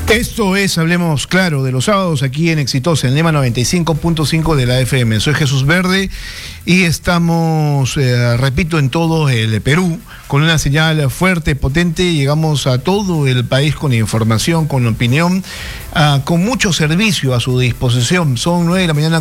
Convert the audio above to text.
Esto es Hablemos Claro de los sábados aquí en Exitosa, en Lema 95.5 de la FM. Soy Jesús Verde y estamos, repito, en todo el Perú con una señal fuerte, potente. Llegamos a todo el país con información, con opinión, con mucho servicio a su disposición. Son 9 de la mañana.